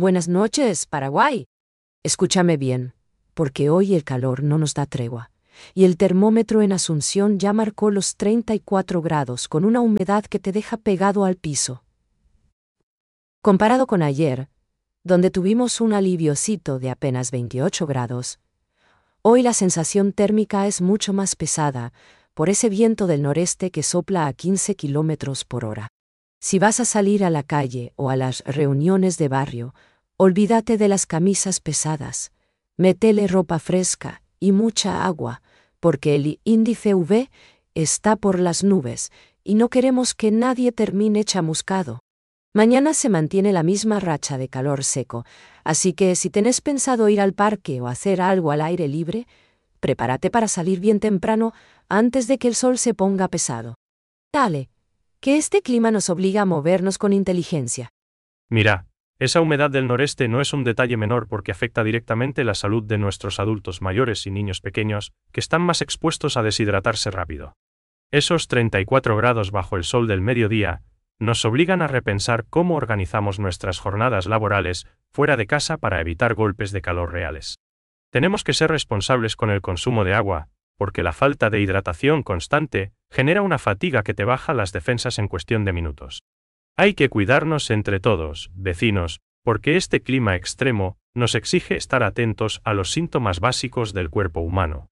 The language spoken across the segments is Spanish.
Buenas noches, Paraguay. Escúchame bien, porque hoy el calor no nos da tregua, y el termómetro en Asunción ya marcó los 34 grados con una humedad que te deja pegado al piso. Comparado con ayer, donde tuvimos un aliviocito de apenas 28 grados, hoy la sensación térmica es mucho más pesada por ese viento del noreste que sopla a 15 kilómetros por hora. Si vas a salir a la calle o a las reuniones de barrio, olvídate de las camisas pesadas, métele ropa fresca y mucha agua, porque el índice UV está por las nubes y no queremos que nadie termine chamuscado. Mañana se mantiene la misma racha de calor seco, así que si tenés pensado ir al parque o hacer algo al aire libre, prepárate para salir bien temprano antes de que el sol se ponga pesado. Dale, que este clima nos obliga a movernos con inteligencia. Mira, esa humedad del noreste no es un detalle menor porque afecta directamente la salud de nuestros adultos mayores y niños pequeños, que están más expuestos a deshidratarse rápido. Esos 34 grados bajo el sol del mediodía nos obligan a repensar cómo organizamos nuestras jornadas laborales fuera de casa para evitar golpes de calor reales. Tenemos que ser responsables con el consumo de agua, porque la falta de hidratación constante genera una fatiga que te baja las defensas en cuestión de minutos. Hay que cuidarnos entre todos, vecinos, porque este clima extremo nos exige estar atentos a los síntomas básicos del cuerpo humano.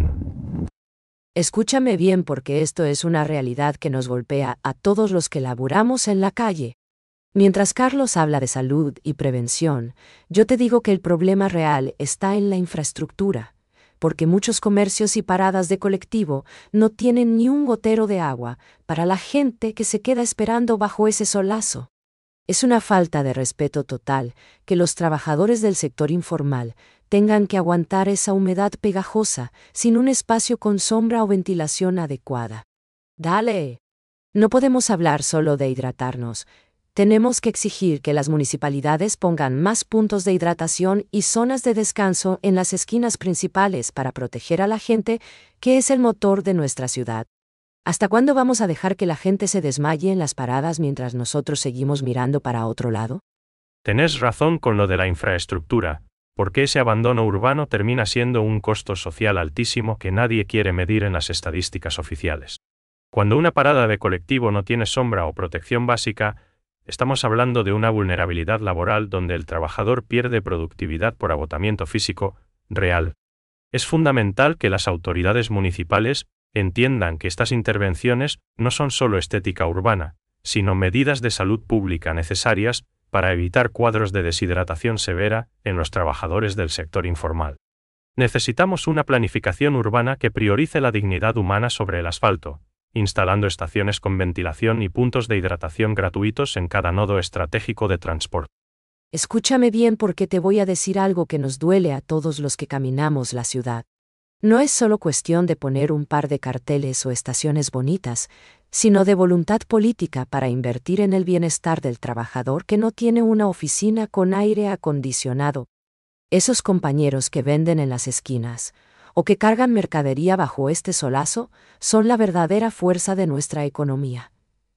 Escúchame bien porque esto es una realidad que nos golpea a todos los que laburamos en la calle. Mientras Carlos habla de salud y prevención, yo te digo que el problema real está en la infraestructura, porque muchos comercios y paradas de colectivo no tienen ni un gotero de agua para la gente que se queda esperando bajo ese solazo. Es una falta de respeto total que los trabajadores del sector informal tengan que aguantar esa humedad pegajosa sin un espacio con sombra o ventilación adecuada. Dale. No podemos hablar solo de hidratarnos. Tenemos que exigir que las municipalidades pongan más puntos de hidratación y zonas de descanso en las esquinas principales para proteger a la gente, que es el motor de nuestra ciudad. ¿Hasta cuándo vamos a dejar que la gente se desmaye en las paradas mientras nosotros seguimos mirando para otro lado? Tenés razón con lo de la infraestructura, porque ese abandono urbano termina siendo un costo social altísimo que nadie quiere medir en las estadísticas oficiales. Cuando una parada de colectivo no tiene sombra o protección básica, estamos hablando de una vulnerabilidad laboral donde el trabajador pierde productividad por agotamiento físico real. Es fundamental que las autoridades municipales entiendan que estas intervenciones no son solo estética urbana, sino medidas de salud pública necesarias para evitar cuadros de deshidratación severa en los trabajadores del sector informal. Necesitamos una planificación urbana que priorice la dignidad humana sobre el asfalto, instalando estaciones con ventilación y puntos de hidratación gratuitos en cada nodo estratégico de transporte. Escúchame bien porque te voy a decir algo que nos duele a todos los que caminamos la ciudad. No es solo cuestión de poner un par de carteles o estaciones bonitas, sino de voluntad política para invertir en el bienestar del trabajador que no tiene una oficina con aire acondicionado. Esos compañeros que venden en las esquinas o que cargan mercadería bajo este solazo son la verdadera fuerza de nuestra economía.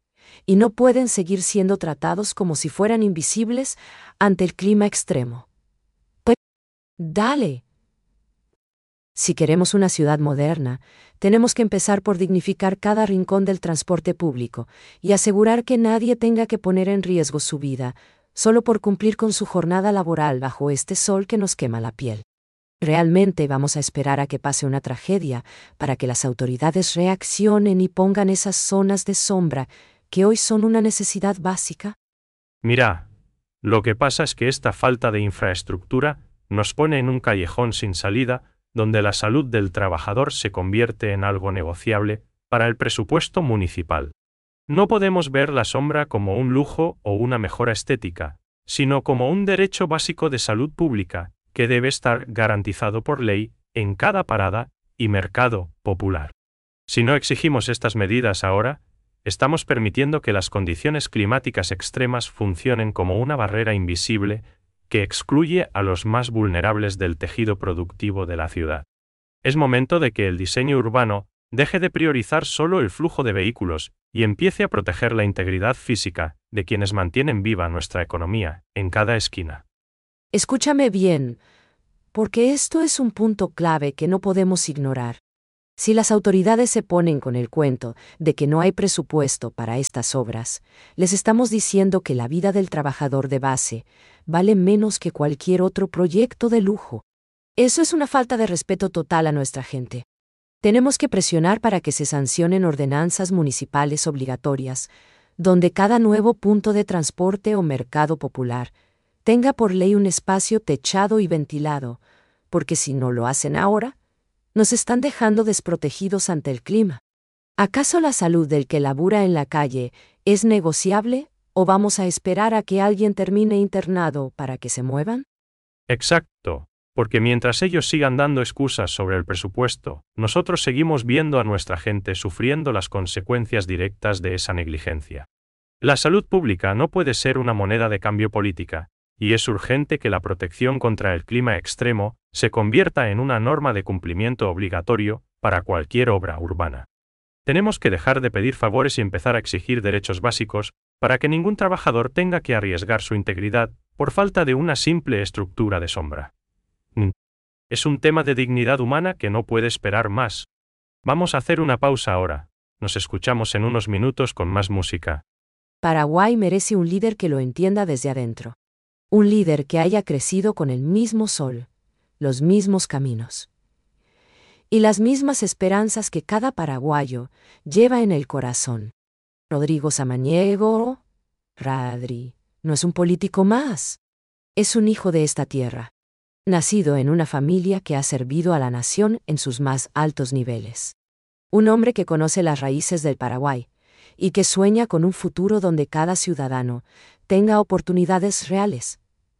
Y no pueden seguir siendo tratados como si fueran invisibles ante el clima extremo. Pues, dale. Si queremos una ciudad moderna, tenemos que empezar por dignificar cada rincón del transporte público y asegurar que nadie tenga que poner en riesgo su vida solo por cumplir con su jornada laboral bajo este sol que nos quema la piel. ¿Realmente vamos a esperar a que pase una tragedia para que las autoridades reaccionen y pongan esas zonas de sombra que hoy son una necesidad básica? Mira, lo que pasa es que esta falta de infraestructura nos pone en un callejón sin salida donde la salud del trabajador se convierte en algo negociable para el presupuesto municipal. No podemos ver la sombra como un lujo o una mejora estética, sino como un derecho básico de salud pública que debe estar garantizado por ley en cada parada y mercado popular. Si no exigimos estas medidas ahora, estamos permitiendo que las condiciones climáticas extremas funcionen como una barrera invisible que excluye a los más vulnerables del tejido productivo de la ciudad. Es momento de que el diseño urbano deje de priorizar solo el flujo de vehículos y empiece a proteger la integridad física de quienes mantienen viva nuestra economía en cada esquina. Escúchame bien, porque esto es un punto clave que no podemos ignorar. Si las autoridades se ponen con el cuento de que no hay presupuesto para estas obras, les estamos diciendo que la vida del trabajador de base vale menos que cualquier otro proyecto de lujo. Eso es una falta de respeto total a nuestra gente. Tenemos que presionar para que se sancionen ordenanzas municipales obligatorias, donde cada nuevo punto de transporte o mercado popular tenga por ley un espacio techado y ventilado, porque si no lo hacen ahora, nos están dejando desprotegidos ante el clima. ¿Acaso la salud del que labura en la calle es negociable o vamos a esperar a que alguien termine internado para que se muevan? Exacto, porque mientras ellos sigan dando excusas sobre el presupuesto, nosotros seguimos viendo a nuestra gente sufriendo las consecuencias directas de esa negligencia. La salud pública no puede ser una moneda de cambio política, y es urgente que la protección contra el clima extremo se convierta en una norma de cumplimiento obligatorio para cualquier obra urbana. Tenemos que dejar de pedir favores y empezar a exigir derechos básicos para que ningún trabajador tenga que arriesgar su integridad por falta de una simple estructura de sombra. Es un tema de dignidad humana que no puede esperar más. Vamos a hacer una pausa ahora. Nos escuchamos en unos minutos con más música. Paraguay merece un líder que lo entienda desde adentro. Un líder que haya crecido con el mismo sol, los mismos caminos y las mismas esperanzas que cada paraguayo lleva en el corazón. Rodrigo Samaniego, Radri, no es un político más. Es un hijo de esta tierra, nacido en una familia que ha servido a la nación en sus más altos niveles. Un hombre que conoce las raíces del Paraguay y que sueña con un futuro donde cada ciudadano tenga oportunidades reales.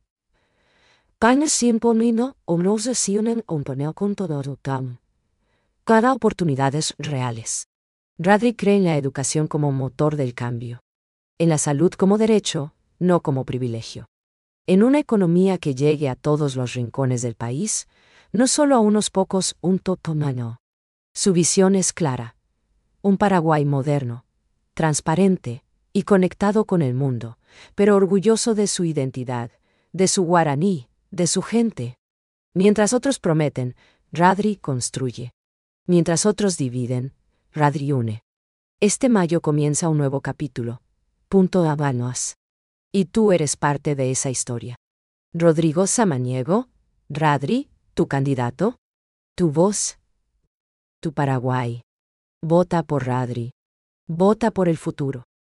Cada oportunidades reales. Radri cree en la educación como motor del cambio. En la salud como derecho, no como privilegio. En una economía que llegue a todos los rincones del país, no solo a unos pocos, un totomano. Su visión es clara. Un Paraguay moderno, transparente y conectado con el mundo, pero orgulloso de su identidad, de su guaraní, de su gente. Mientras otros prometen, Radri construye. Mientras otros dividen, Radri une. Este mayo comienza un nuevo capítulo. Punto Habanos. Y tú eres parte de esa historia. Rodrigo Samaniego, Radri, tu candidato, tu voz, tu Paraguay. Vota por Radri. Vota por el futuro.